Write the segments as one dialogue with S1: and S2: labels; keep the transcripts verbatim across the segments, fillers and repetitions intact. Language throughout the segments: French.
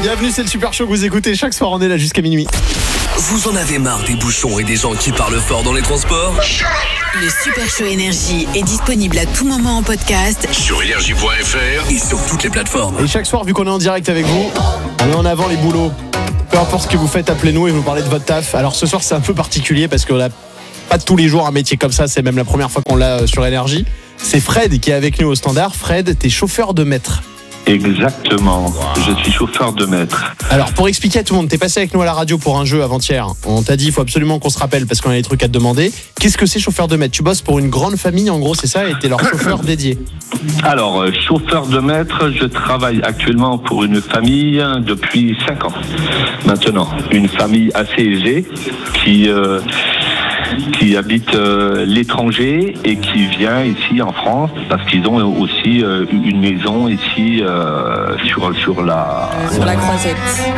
S1: Bienvenue, c'est le Super Show que vous écoutez chaque soir, on est là jusqu'à minuit.
S2: Vous en avez marre des bouchons et des gens qui parlent fort dans les transports ?
S3: Le Super Show Énergie est disponible à tout moment en podcast
S2: sur énergie point f r et sur toutes les plateformes.
S1: Et chaque soir, vu qu'on est en direct avec vous, on met en avant les boulots. Peu importe ce que vous faites, appelez-nous et vous parlez de votre taf. Alors ce soir, c'est un peu particulier parce qu'on n'a pas tous les jours un métier comme ça, c'est même la première fois qu'on l'a sur Énergie. C'est Fred qui est avec nous au standard. Fred, t'es chauffeur de maître.
S4: Exactement, wow. Je suis chauffeur de maître.
S1: Alors pour expliquer à tout le monde, t'es passé avec nous à la radio pour un jeu avant-hier. On t'a dit il faut absolument qu'on se rappelle parce qu'on a des trucs à te demander. Qu'est-ce que c'est chauffeur de maître ? Tu bosses pour une grande famille en gros, c'est ça, et t'es leur chauffeur dédié.
S4: Alors chauffeur de maître, je travaille actuellement pour une famille depuis cinq ans maintenant. Une famille assez aisée qui... Euh, qui habite euh, l'étranger et qui vient ici en France parce qu'ils ont aussi euh, une maison ici euh, sur, sur la...
S5: Sur la Croisette.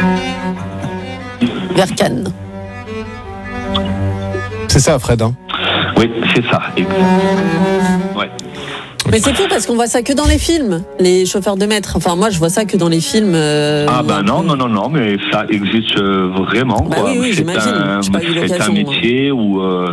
S5: Vers Cannes.
S1: C'est ça, Fred, hein ?
S4: Oui, c'est ça. Ouais.
S5: Mais c'est fou parce qu'on voit ça que dans les films, les chauffeurs de maître. Enfin, moi, je vois ça que dans les films. Euh,
S4: ah ben non, non, non, non, mais ça existe vraiment.
S5: Bah
S4: quoi.
S5: oui, oui,
S4: c'est
S5: j'imagine.
S4: Un,
S5: J'ai pas eu l'occasion,
S4: c'est un métier moi. où euh,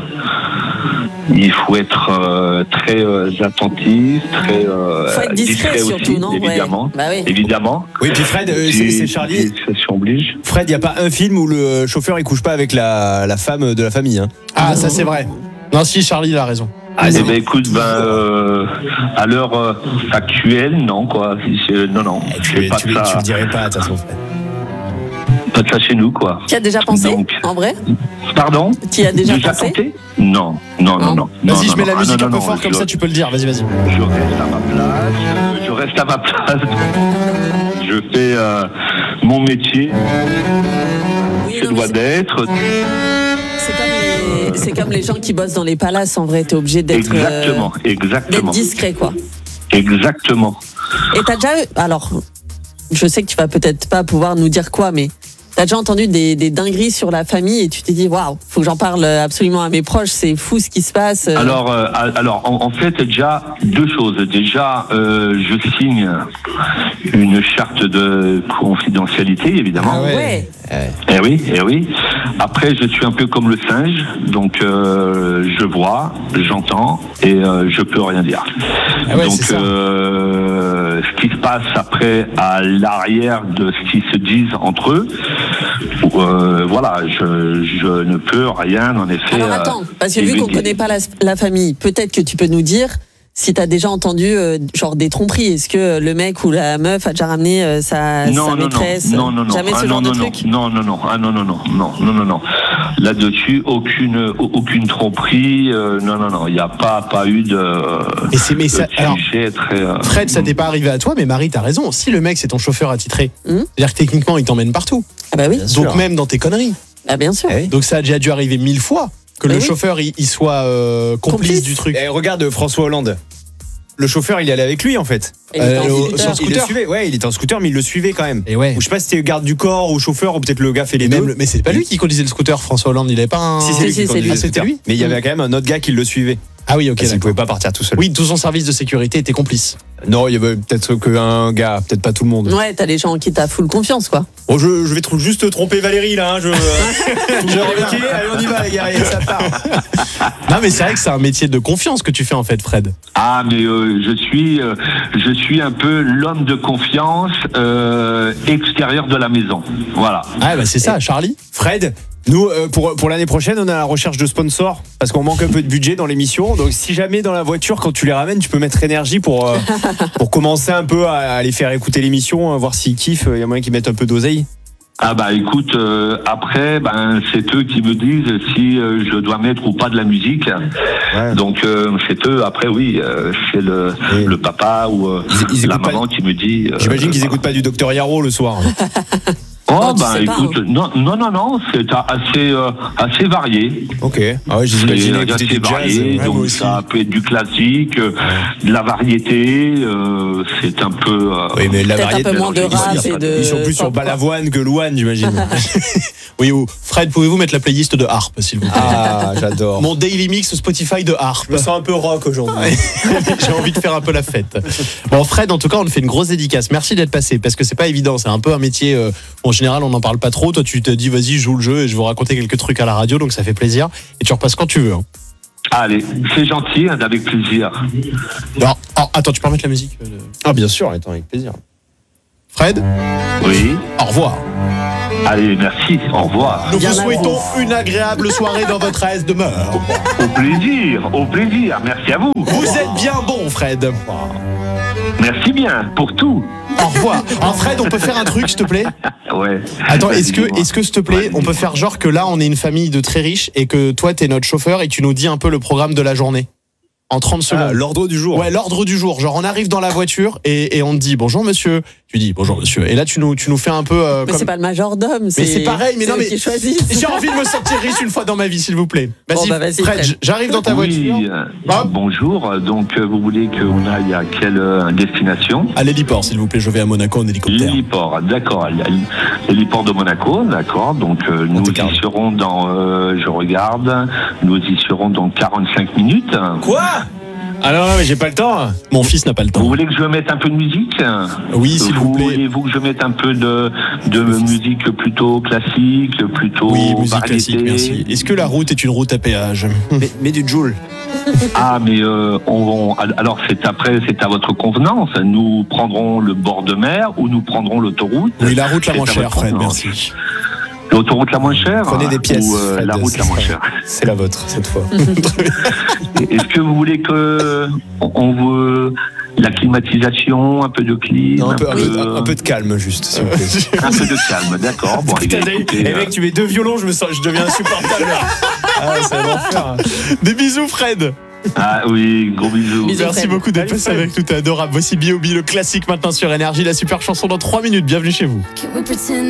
S4: il faut être euh, très euh, attentif, très euh,
S5: faut être discret,
S4: discret
S5: surtout,
S4: aussi,
S5: non
S4: évidemment.
S5: Ouais. Bah oui.
S4: Évidemment.
S6: Oui, puis Fred, euh, c'est, c'est Charlie.
S4: Ça oblige.
S6: Fred, il n'y a pas un film où le chauffeur il couche pas avec la, la femme de la famille. Hein.
S1: Ah, ça c'est vrai. Non, si, Charlie, il a raison.
S4: Ah, eh ben écoute, ben, euh, à l'heure euh, actuelle, non, quoi. C'est, non, non.
S6: Eh, tu,
S4: pas
S6: tu,
S4: ça.
S6: tu le dirais pas, de toute façon, Fred.
S4: Pas de ça chez nous, quoi.
S5: Tu as déjà pensé,
S4: Donc,
S5: en vrai ?
S4: Pardon ?
S5: Tu as déjà,
S4: déjà
S5: pensé
S4: tenté ? Non, non, non, non.
S1: Vas-y,
S4: non,
S1: je mets
S4: non,
S1: la
S4: non,
S1: musique
S4: non,
S1: un peu
S4: non,
S1: fort,
S4: je,
S1: comme ça tu peux le dire. Vas-y, vas-y.
S4: Je reste à ma place. Je reste à ma place. Je fais euh, mon métier.
S5: Oui,
S4: Je
S5: non,
S4: dois
S5: c'est...
S4: d'être.
S5: C'est comme, les... c'est comme les gens qui bossent dans les palaces, en vrai, t'es obligé d'être,
S4: exactement,
S5: euh...
S4: exactement.
S5: d'être discret, quoi.
S4: Exactement.
S5: Et t'as déjà eu... Alors, je sais que tu vas peut-être pas pouvoir nous dire quoi, mais t'as déjà entendu des, des dingueries sur la famille et tu t'es dit, waouh, faut que j'en parle absolument à mes proches, c'est fou ce qui se passe.
S4: Alors, euh, alors en, en fait, déjà, deux choses. Déjà, euh, je signe une charte de confidentialité, évidemment.
S5: Ah ouais.
S4: Eh oui, eh oui. Après, je suis un peu comme le singe, donc euh, je vois, j'entends et euh, je peux rien dire.
S1: Ah ouais,
S4: donc,
S1: c'est ça.
S4: Euh, ce qui se passe après, à l'arrière de ce qu'ils se disent entre eux, euh, voilà, je, je ne peux rien en effet.
S5: Alors attends, parce que vu qu'on ne connaît pas la, la famille, peut-être que tu peux nous dire si t'as déjà entendu euh, genre des tromperies. Est-ce que le mec ou la meuf a déjà ramené euh, sa,
S4: non,
S5: sa
S4: non,
S5: maîtresse
S4: non, non, non,
S5: Jamais
S4: ah,
S5: ce
S4: non,
S5: genre
S4: non,
S5: de
S4: non,
S5: truc
S4: non, non, non, ah non, non, non, non, non, non, non. Là-dessus, aucune, aucune tromperie. Euh, non, non, non, il n'y a pas, pas eu de.
S1: Et c'est, mais ça,
S4: de
S1: alors,
S4: très, euh,
S1: Fred, ça t'est pas arrivé à toi, mais Marie, t'as raison. Si le mec c'est ton chauffeur attitré,
S5: mmh.
S1: c'est-à-dire que techniquement il t'emmène partout.
S5: Ah bah oui.
S1: Donc
S6: sûr.
S1: même dans tes conneries.
S5: Ah bien sûr.
S6: Eh oui.
S1: Donc ça a déjà dû arriver mille fois que
S5: Mais
S1: le
S5: oui.
S1: chauffeur il, il soit euh, complice,
S5: Complice.
S1: du truc.
S6: Eh, regarde François Hollande. Le chauffeur, il est allé avec lui en fait.
S5: Et il était en
S1: Euh, au-
S5: scooter.
S1: sur
S6: Il
S1: scooter.
S6: le suivait, ouais, il était en scooter, mais il le suivait quand même.
S1: Et ouais.
S6: Ou je sais pas si c'était garde du corps ou chauffeur, ou peut-être le gars fait les
S1: Et
S6: deux.
S1: même le- mais c'est pas lui qui conduisait le scooter, François Hollande. Il avait pas un.
S6: Si, c'est lui
S5: Si,
S6: qui
S5: si, c'est
S6: conduisait
S5: lui.
S6: le
S1: Ah, c'était
S6: scooter.
S1: lui
S6: Mais il y avait quand même un autre gars qui le suivait.
S1: Ah oui, ok.
S6: Parce qu'il
S1: d'accord.
S6: pouvait pas partir tout seul.
S1: Oui, tout son service de sécurité était complice.
S6: Non, il y avait peut-être qu'un gars, peut-être pas tout le monde.
S5: Ouais, t'as les gens en qui t'as full confiance, quoi.
S6: Bon, je, je vais tr- juste tromper Valérie là. Hein, je, je ok, allez, on y va, les gars, et ça part.
S1: Non, mais c'est vrai que c'est un métier de confiance que tu fais en fait, Fred.
S4: Ah, mais euh, je suis, euh, je suis un peu l'homme de confiance euh, extérieur de la maison. Voilà.
S1: Ah bah c'est ça, Charlie.
S6: Fred, nous, euh, pour, pour l'année prochaine, on est à la recherche de sponsors parce qu'on manque un peu de budget dans l'émission. Donc, si jamais dans la voiture, quand tu les ramènes, tu peux mettre énergie pour, euh, pour commencer un peu à, à les faire écouter l'émission, à voir s'ils kiffent. Il y a moyen qu'ils mettent un peu d'oseille.
S4: Ah bah écoute, euh, après, ben c'est eux qui me disent si euh, je dois mettre ou pas de la musique.
S6: Ouais.
S4: Donc euh, c'est eux. Après oui, euh, c'est le,
S6: Et
S4: le papa ou euh,
S6: ils- ils
S4: la
S6: écoutent pas-
S4: maman qui me dit. euh,
S6: J'imagine qu'ils
S4: voilà.
S6: écoutent pas du docteur Yarrow le soir.
S4: Oh,
S5: Oh, tu
S4: bah
S5: sais pas,
S4: écoute,
S5: hein.
S4: non, non, non, non, c'est assez, euh, assez varié.
S6: Ok. Ah ouais, j'imaginais
S4: C'est
S6: écouter
S4: assez
S6: du jazz.
S4: varié,
S6: Ouais, moi
S4: donc
S6: aussi.
S4: ça peut être du classique, euh, de la variété, euh, c'est un peu... euh,
S6: Oui, mais la
S5: Peut-être un
S6: variété.
S5: peu moins de
S4: ils sont-
S5: rap
S4: ils
S5: et
S4: sont-
S5: de.
S6: Ils sont plus sur
S5: pop, quoi.
S6: Balavoine que Louane, j'imagine.
S1: Oui, ou Fred, pouvez-vous mettre la playlist de harpe, s'il vous plaît?
S6: Ah, j'adore.
S1: Mon daily mix Spotify de harpe.
S6: Je me sens un peu rock aujourd'hui.
S1: J'ai envie de faire un peu la fête. Bon, Fred, en tout cas, on te fait une grosse dédicace. Merci d'être passé parce que c'est pas évident. C'est un peu un métier. Euh, en général, on n'en parle pas trop. Toi, tu t'es dit, vas-y, joue le jeu et je vais vous raconter quelques trucs à la radio, donc ça fait plaisir. Et tu repasses quand tu veux. Hein.
S4: Allez, c'est gentil, hein, avec plaisir.
S1: Alors, oh, attends, tu peux remettre la musique euh,
S6: Ah, bien sûr, attends, avec plaisir.
S1: Fred,
S4: Oui,
S1: au revoir.
S4: allez, merci, au revoir.
S1: Nous
S5: Bien
S1: vous
S5: à
S1: souhaitons une agréable soirée dans votre aise demeure.
S4: Au plaisir, au plaisir, merci à vous.
S1: Vous êtes bien bon, Fred.
S4: Merci bien, pour tout.
S1: Au revoir. Alors, Fred, on peut faire un truc, s'il te plaît?
S4: Ouais.
S1: Attends,
S4: Vas-y,
S1: est-ce que,
S4: dis-moi.
S1: est-ce que, s'il te plaît,
S4: Ouais,
S1: on peut
S4: dis-moi.
S1: faire genre que là, on est une famille de très riches et que toi, t'es notre chauffeur et tu nous dis un peu le programme de la journée? En trente secondes.
S6: Ah, l'ordre du jour.
S1: Ouais, l'ordre du jour. Genre, on arrive dans la voiture et, et on te dit bonjour monsieur. Tu dis bonjour monsieur. Et là, tu nous, tu nous fais un peu. Euh,
S5: Mais
S1: comme...
S5: c'est pas le majordome.
S1: Mais c'est pareil, mais non,
S5: eux
S1: mais-
S5: qui choisissent.
S1: J'ai envie de me sentir riche une fois dans ma vie, s'il vous plaît. Vas-y,
S5: Bon, bah, vas-y,
S1: Fred,
S5: Fred.
S1: j'arrive dans ta voiture.
S4: Oui, euh,
S1: Hop.
S4: bonjour. Donc, euh, vous voulez qu'on aille à quelle euh, destination?
S1: À l'héliport, s'il vous plaît. Je vais à Monaco en hélicoptère.
S4: L'héliport, d'accord. L'héliport de Monaco, d'accord. Donc, euh, nous
S6: te garde.
S4: y serons dans, euh, je regarde, nous y serons dans quarante-cinq minutes.
S6: Quoi? Ah non, non, mais j'ai pas le temps.
S1: Mon fils n'a pas le
S4: Vous
S1: temps.
S4: voulez que je mette un peu de musique?
S1: Oui, s'il vous plaît.
S4: Voulez-vous que je mette un peu de, de musique plutôt classique, plutôt
S1: Oui, musique
S4: variété?
S1: classique, merci. Est-ce que la route est une route à péage?
S6: Mais, mais du Joule.
S4: Ah, mais euh, on, on- alors c'est après, c'est à votre convenance. Nous prendrons le bord de mer ou nous prendrons l'autoroute.
S1: Oui, la route la
S4: C'est
S1: moins
S4: à
S1: chère,
S4: votre
S1: Fred,
S4: convenance.
S1: merci.
S4: L'autoroute la moins chère?
S6: Prenez des pièces.
S4: Ou euh,
S6: Fred,
S4: la route
S6: c'est
S4: la moins
S6: ça.
S4: chère?
S6: C'est la vôtre, cette fois.
S4: Est-ce que vous voulez que on veut la climatisation, un peu de clim,
S6: Non, un, peu, un, peu,
S4: peu-
S6: un peu de calme, juste, s'il vous plaît.
S4: un peu de calme, d'accord. Bon,
S6: Putain,
S4: eh bien, écoutez,
S6: eh, mec, tu mets deux violons, je me sens, je deviens insupportable. Ah, c'est un enfer.
S1: Des bisous, Fred.
S4: ah oui, gros bisous.
S5: Bisous.
S1: Merci
S5: Fred.
S1: beaucoup d'être
S6: Salut,
S1: passé
S6: Fred.
S1: avec nous, t'es adorable. Voici B O B, le classique maintenant sur Énergie, la super chanson dans trois minutes. Bienvenue chez vous.
S7: Can we pretend